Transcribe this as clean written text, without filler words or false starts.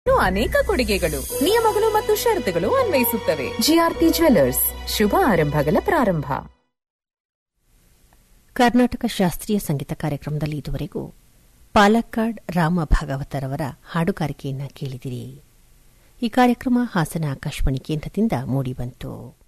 ಅನೇಕ ಕೊಡುಗೆಗಳು, ನಿಯಮಗಳು ಮತ್ತು ಷರತ್ತುಗಳು ಅನ್ವಯಿಸುತ್ತವೆ. ಜಿಆರ್ಪಿ ಜ್ಯುವೆಲ್ಲರ್ಸ್, ಶುಭ ಆರಂಭಗಳ ಪ್ರಾರಂಭ. ಕರ್ನಾಟಕ ಶಾಸ್ತ್ರೀಯ ಸಂಗೀತ ಕಾರ್ಯಕ್ರಮದಲ್ಲಿ ಇದುವರೆಗೂ ಪಾಲಕ್ಕಾಡ್ ರಾಮ ಭಾಗವತರವರ ಹಾಡುಗಾರಿಕೆಯನ್ನು ಕೇಳಿದಿರಿ. ಈ ಕಾರ್ಯಕ್ರಮ ಹಾಸನ ಆಕಾಶವಾಣಿ ಕೇಂದ್ರದಿಂದ ಮೂಡಿಬಂತು.